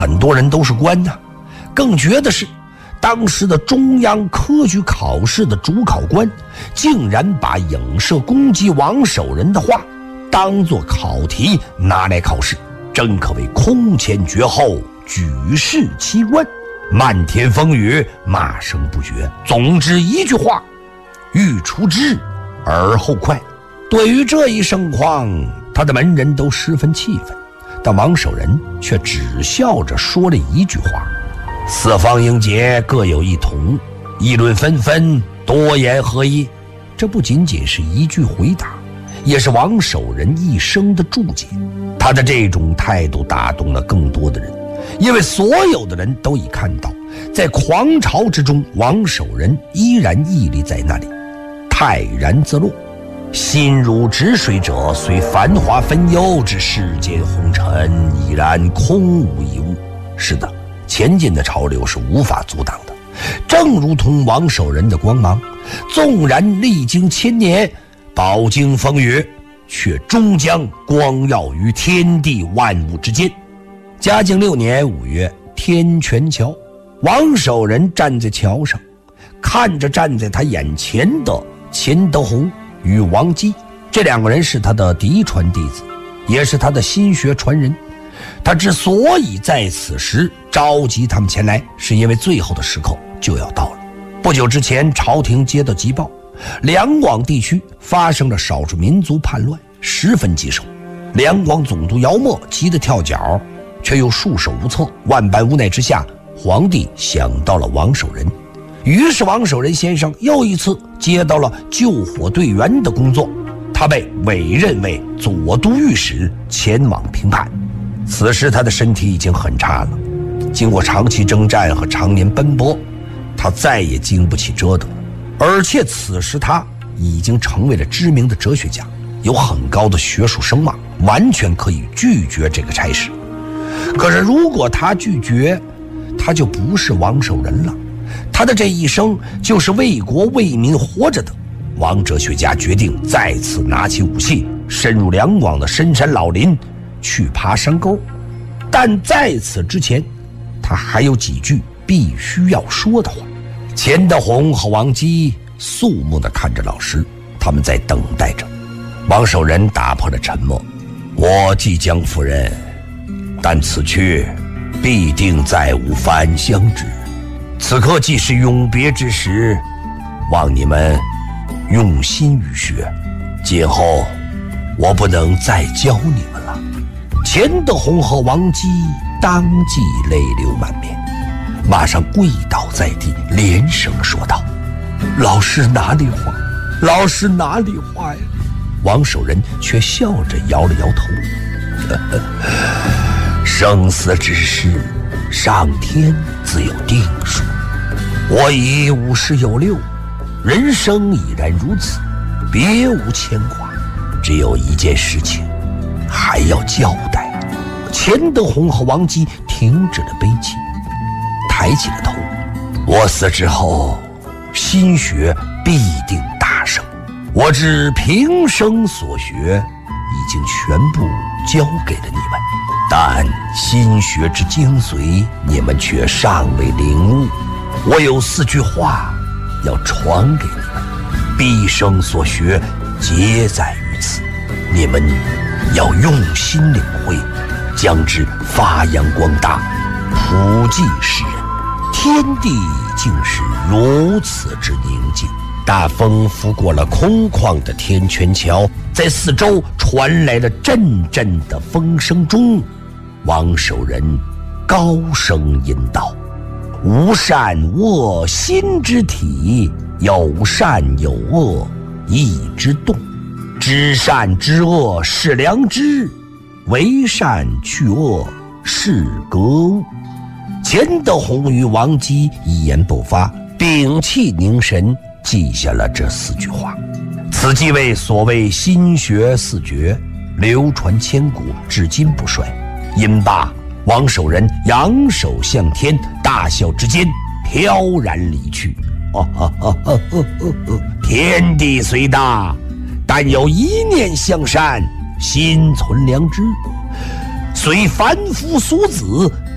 很多人都是官呐。更绝的是，当时的中央科举考试的主考官竟然把影射攻击王守仁的话当作考题拿来考试，真可谓空前绝后，举世奇观，漫天风雨，骂声不绝。总之一句话，欲除之而后快。对于这一盛况，他的门人都十分气愤，但王守仁却只笑着说了一句话：四方英杰各有一统，议论纷纷，多言何益？这不仅仅是一句回答，也是王守仁一生的注解。他的这种态度打动了更多的人，因为所有的人都已看到，在狂潮之中，王守仁依然屹立在那里，泰然自若。心如止水者，虽繁华纷忧之世间红尘，已然空无一物。是的，前进的潮流是无法阻挡的，正如同王守仁的光芒，纵然历经千年，饱经风雨，却终将光耀于天地万物之间。嘉靖6年5月，天泉桥，王守仁站在桥上，看着站在他眼前的钱德洪与王基，这两个人是他的嫡传弟子，也是他的心学传人。他之所以在此时召集他们前来，是因为最后的时刻就要到了。不久之前，朝廷接到急报，两广地区发生了少数民族叛乱，十分棘手。两广总督姚默急得跳脚，却又束手无策。万般无奈之下，皇帝想到了王守仁，于是王守仁先生又一次接到了救火队员的工作，他被委任为左都御史，前往平叛。此时他的身体已经很差了，经过长期征战和常年奔波，他再也经不起折腾，而且此时他已经成为了知名的哲学家，有很高的学术声望，完全可以拒绝这个差事。可是如果他拒绝，他就不是王守仁了，他的这一生就是为国为民活着的。王哲学家决定再次拿起武器，深入两广的深山老林，去爬山沟。但在此之前，他还有几句必须要说的话。钱德洪和王基肃穆地看着老师，他们在等待着。王守仁打破了沉默：我即将赴任，但此去必定再无返乡之日。此刻既是永别之时，望你们用心于学，今后我不能再教你们了。钱德洪和王基当即泪流满面，马上跪倒在地，连声说道：老师哪里话，老师哪里话呀？王守仁却笑着摇了摇头：生死之事，上天自有定数。我已50有6，人生已然如此，别无牵挂，只有一件事情还要交代。钱德洪和王基停止了悲泣，抬起了头：我死之后，心学必定大盛。我知平生所学已经全部交给了你们，但心学之精髓，你们却尚未领悟。我有4句话要传给你们，毕生所学皆在于此，你们要用心领会，将之发扬光大，普济世人。天地竟是如此之宁静，大风拂过了空旷的天泉桥，在四周传来了阵阵的风声中，王守仁高声吟道：无善恶心之体，有善有恶意之动。知善知恶是良知，为善去恶是格物。钱德洪与王基一言不发，屏气凝神，记下了这4句话。此即为所谓心学4诀，流传千古，至今不衰。因罢，王守仁扬手向天，大笑之间飘然离去。天地虽大，但有一念向善，心存良知。虽凡夫俗子，